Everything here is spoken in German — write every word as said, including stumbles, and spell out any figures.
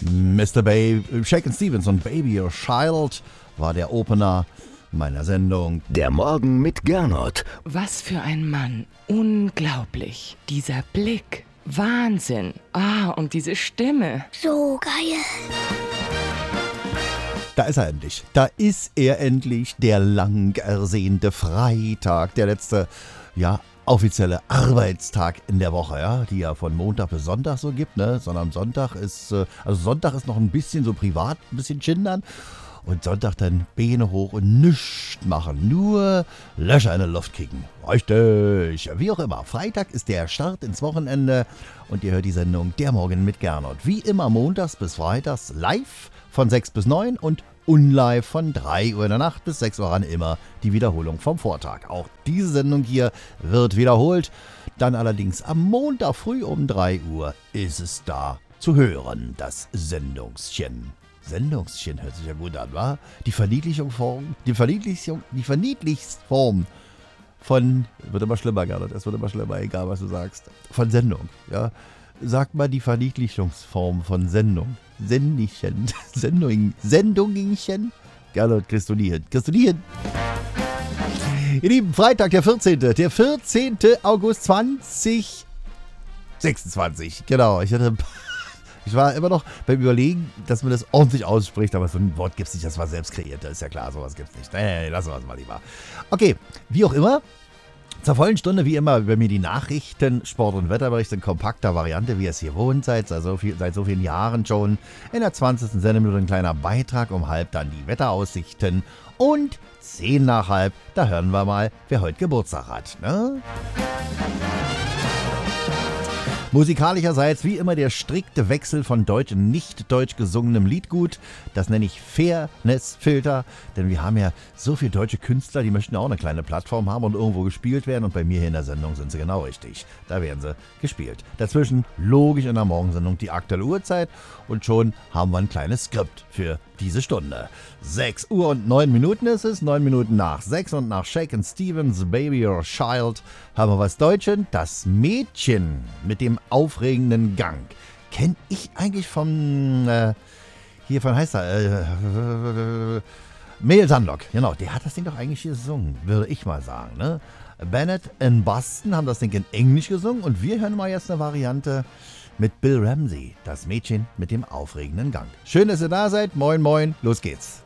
Mister Bay, Shakin' Stevens und Baby or Child war der Opener meiner Sendung. Der Morgen mit Gernot. Was für ein Mann. Unglaublich. Dieser Blick. Wahnsinn. Ah, und diese Stimme. So geil. Da ist er endlich. Da ist er endlich, der lang ersehnte Freitag, der letzte, ja, offizielle Arbeitstag in der Woche, ja, die ja von Montag bis Sonntag so gibt, ne, sondern am Sonntag ist, also Sonntag ist noch ein bisschen so privat, ein bisschen chindern und Sonntag dann Beine hoch und nichts machen, nur Löcher in die Luft kicken. Richtig, wie auch immer. Freitag ist der Start ins Wochenende und ihr hört die Sendung Der Morgen mit Gernot. Wie immer montags bis freitags live von sechs bis neun und unlive von drei Uhr in der Nacht bis sechs Uhr an immer die Wiederholung vom Vortag. Auch diese Sendung hier wird wiederholt. Dann allerdings am Montag früh um drei Uhr ist es da zu hören, das Sendungschen. Sendungschen hört sich ja gut an, wa? Die Verniedlichungsform, die Verniedlichung, die Verniedlichungsform von, wird immer schlimmer, Gernot, es wird immer schlimmer, egal was du sagst, von Sendung, ja. Sag mal die Verniedlichungsform von Sendung. Sendischen, Sendung, Sendungchen. Gernot, kriegst du nie hin. Kriegst du nie hin. Ihr Lieben, Freitag, der vierzehnte. Der vierzehnte August zwanzig sechsundzwanzig. Genau, ich hatte... Ich war immer noch beim Überlegen, dass man das ordentlich ausspricht, aber so ein Wort gibt es nicht, das war selbst kreiert, das ist ja klar, sowas gibt es nicht. Nee, nee, nee, lassen wir es mal lieber. Okay, wie auch immer, zur vollen Stunde wie immer über mir die Nachrichten, Sport- und Wetterbericht in kompakter Variante, wie ihr es hier wohnt, seit so, viel, seit so vielen Jahren schon. In der zwanzigsten Sendeminute ein kleiner Beitrag, um halb dann die Wetteraussichten und zehn nach halb, da hören wir mal, wer heute Geburtstag hat, ne? Musikalischerseits wie immer der strikte Wechsel von deutsch und nicht deutsch gesungenem Liedgut. Das nenne ich Fairness-Filter, denn wir haben ja so viele deutsche Künstler, die möchten auch eine kleine Plattform haben und irgendwo gespielt werden. Und bei mir hier in der Sendung sind sie genau richtig. Da werden sie gespielt. Dazwischen logisch in der Morgensendung die aktuelle Uhrzeit und schon haben wir ein kleines Skript für diese Stunde. sechs Uhr und neun Minuten ist es, neun Minuten nach sechs und nach Shakin' Stevens, Baby or Child haben wir was Deutsches. Das Mädchen mit dem aufregenden Gang. Kenn ich eigentlich vom, äh, hier von heißt er, äh, Mel Sandlock, genau, der hat das Ding doch eigentlich hier gesungen, würde ich mal sagen, ne? Bennett and Boston haben das Ding in Englisch gesungen und wir hören mal jetzt eine Variante mit Bill Ramsey, das Mädchen mit dem aufregenden Gang. Schön, dass ihr da seid, moin moin, los geht's.